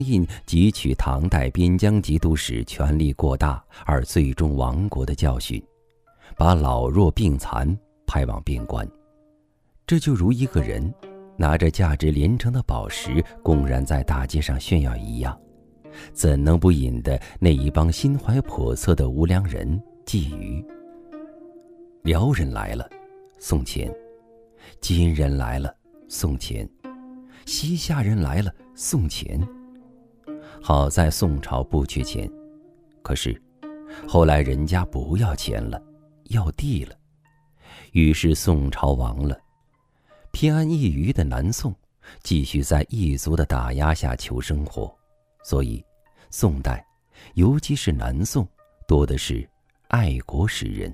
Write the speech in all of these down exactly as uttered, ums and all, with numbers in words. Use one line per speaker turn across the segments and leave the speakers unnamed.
印汲取唐代边疆节度使权力过大而最终亡国的教训，把老弱病残派往边关。这就如一个人拿着价值连城的宝石公然在大街上炫耀一样，怎能不引得那一帮心怀叵测的无良人觊觎？辽人来了，送钱；金人来了，送钱；西夏人来了，送钱。好在宋朝不缺钱，可是后来人家不要钱了，要地了，于是宋朝亡了。偏安一隅的南宋继续在异族的打压下求生活，所以宋代，尤其是南宋，多的是爱国诗人。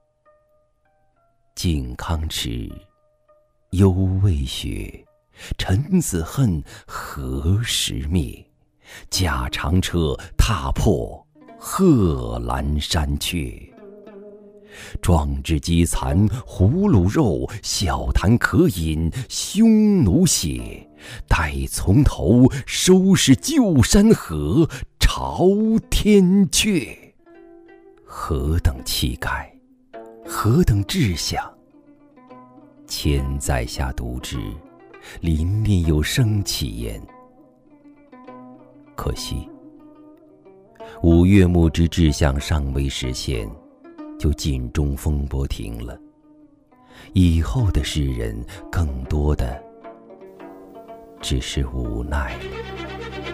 靖康耻，犹未雪，臣子恨，何时灭？驾长车，踏破贺兰山阙。壮志饥残胡虏肉，笑谈渴饮匈奴血。待从头，收拾旧山河，朝天阙。何等气概，何等志向！千载下读之，临练有生气焉。可惜，五岳牧之志向尚未实现，就尽中风波停了。以后的诗人，更多的只是无奈了。